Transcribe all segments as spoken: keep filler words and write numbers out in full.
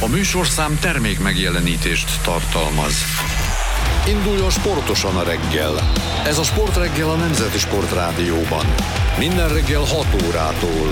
A műsorszám termék megjelenítést tartalmaz. Induljon sportosan a reggel. Ez a Sportreggel a Nemzeti Sportrádióban. Minden reggel hat órától.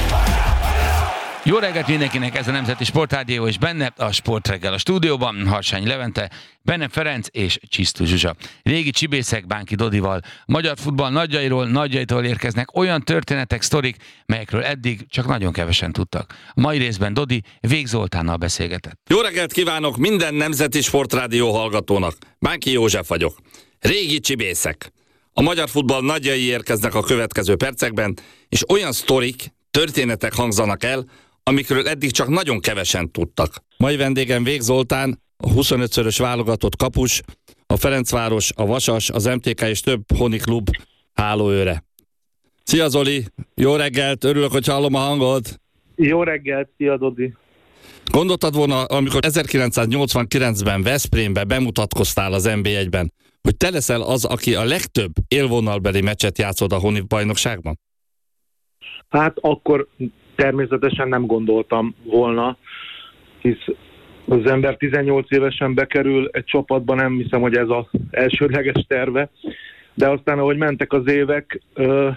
Jó reggelt mindenkinek, ez a Nemzeti Sportrádió, és benne a Sportreggel a stúdióban Harsányi Levente, Benne Ferenc és Csisztus Zsuzsa. Régi csibészek Bánki Dodival. Magyar futball nagyjairól, nagyjaitól érkeznek olyan történetek, sztorik, melyekről eddig csak nagyon kevesen tudtak. A mai részben Dodi Vég Zoltánnal beszélgetett. Jó reggelt kívánok minden Nemzeti Sportrádió hallgatónak. Bánki József vagyok. Régi csibészek. A magyar futball nagyjai érkeznek a következő percekben, és olyan sztorik, történetek hangzanak el, amikről eddig csak nagyon kevesen tudtak. Mai vendégem Vég Zoltán, a huszonötszörös válogatott kapus, a Ferencváros, a Vasas, az em té ká és több honi klub hálóőre. Szia Zoli, jó reggelt, örülök, hogy hallom a hangod. Jó reggelt, szia Dodi. Gondoltad volna, amikor ezerkilencszáznyolcvankilencben Veszprémben bemutatkoztál az en bé egyben, hogy te leszel az, aki a legtöbb élvonalbeli meccset játszod a honi bajnokságban? Hát akkor természetesen nem gondoltam volna, hisz az ember tizennyolc évesen bekerül egy csapatba, nem hiszem, hogy ez az elsődleges terve, de aztán, ahogy mentek az évek, ö,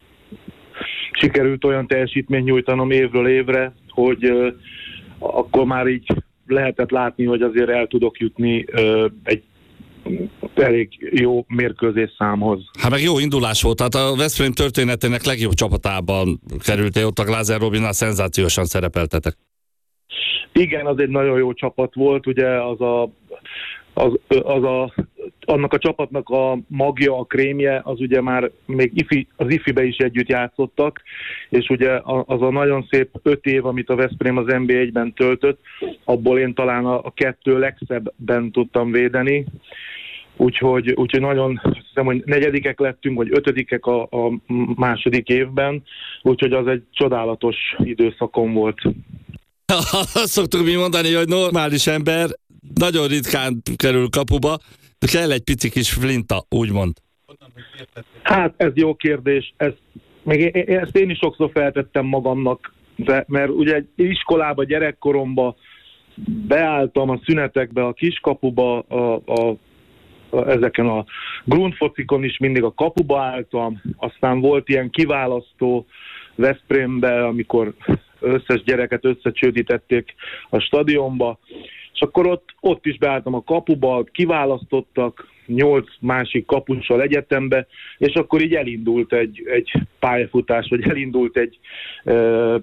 sikerült olyan teljesítményt nyújtanom évről évre, hogy ö, akkor már így lehetett látni, hogy azért el tudok jutni ö, egy elég jó mérkőzés számhoz. Hát meg jó indulás volt, tehát a Veszprém történetének legjobb csapatában kerültél, ott a Glázer Robinnal szenzációsan szerepeltetek. Igen, az egy nagyon jó csapat volt, ugye az a, az, az a, annak a csapatnak a magja, a krémje, az ugye már még ifi, az ifibe is együtt játszottak, és ugye az a nagyon szép öt év, amit a Veszprém az en bé egyben töltött, abból én talán a, a kettő legszebben tudtam védeni, úgyhogy, úgyhogy nagyon, azt hiszem, hogy negyedikek lettünk, vagy ötödikek a, a második évben, úgyhogy az egy csodálatos időszakom volt. Azt szoktuk mi mondani, hogy normális ember nagyon ritkán kerül kapuba, de kell egy pici kis flinta, úgymond. Hát ez jó kérdés, ez, még én, ezt én is sokszor feltettem magamnak, de, mert ugye egy iskolába, gyerekkoromba beálltam a szünetekbe, a kiskapuba, a, a, a, ezeken a grundfocikon is mindig a kapuba álltam, aztán volt ilyen kiválasztó Veszprémbe, amikor összes gyereket összecsődítették a stadionba, és akkor ott, ott is beálltam a kapuba, kiválasztottak nyolc másik kapussal egyetembe, és akkor így elindult egy, egy pályafutás, vagy elindult egy e,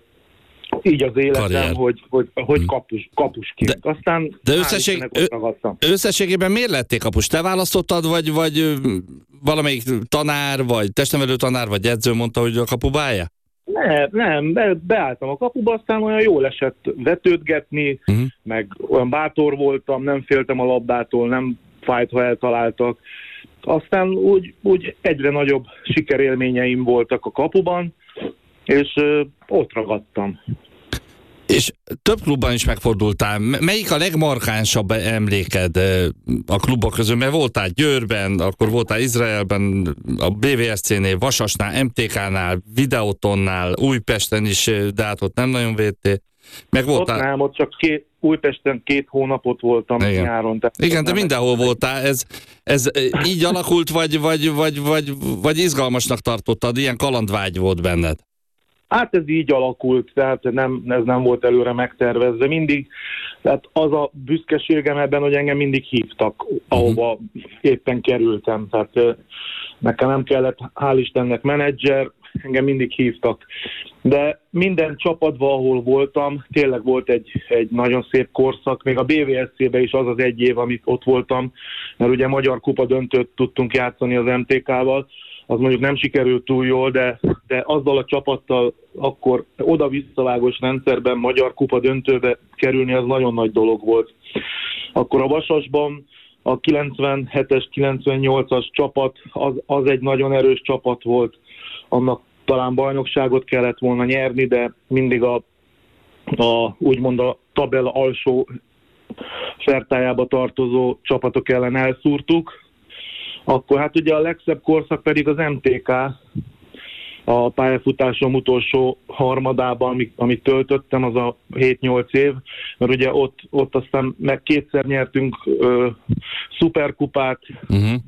így az életem, Karrier. hogy, hogy, hogy kapus, kapusként. De, Aztán de összesség, összességében miért lettél kapus? Te választottad, vagy, vagy valamelyik tanár, vagy testnevelő tanár, vagy edző mondta, hogy a kapuba állja? Nem, nem, be, beálltam a kapuba, aztán olyan jól esett vetődgetni, uh-huh. meg olyan bátor voltam, nem féltem a labdától, nem fájt, ha eltaláltak. Aztán úgy, úgy egyre nagyobb sikerélményeim voltak a kapuban, és ö, ott ragadtam. És több klubban is megfordultál. Melyik a legmarkánsabb emléked a klubok közül? Mert voltál Győrben, akkor voltál Izraelben, a bé vé es cé-nél, Vasasnál, em té ká-nál, Videótonnál, Újpesten is, de hát ott nem nagyon védtél. Meg voltál... Ott nem, ott csak két, Újpesten két hónapot voltam. Igen. Nyáron. Igen, de mindenhol voltál. Ez, ez így alakult, vagy, vagy, vagy, vagy, vagy izgalmasnak tartottad? Ilyen kalandvágy volt benned? Hát ez így alakult, tehát nem, ez nem volt előre megtervezve. Mindig, tehát az a büszkeségem ebben, hogy engem mindig hívtak, ahova uh-huh. éppen kerültem. Tehát nekem nem kellett, hál' Istennek, menedzser, engem mindig hívtak. De minden csapatban, ahol voltam, tényleg volt egy, egy nagyon szép korszak, még a bé vé es cé-ben is az az egy év, amit ott voltam, mert ugye Magyar Kupa döntőt tudtunk játszani az em té ká-val, az mondjuk nem sikerült túl jól, de, de azzal a csapattal akkor oda-visszavágós rendszerben Magyar Kupa döntőbe kerülni, az nagyon nagy dolog volt. Akkor a Vasasban a kilencvenhetes, kilencvennyolcas csapat, az, az egy nagyon erős csapat volt, annak talán bajnokságot kellett volna nyerni, de mindig a, a úgymond a tabella alsó szertájába tartozó csapatok ellen elszúrtuk. Akkor hát ugye a legszebb korszak pedig az em té ká, a pályafutásom utolsó harmadában, amit, amit töltöttem, az a hét-nyolc év. mert ugye ott, ott aztán meg kétszer nyertünk ö, szuperkupát, uh-huh.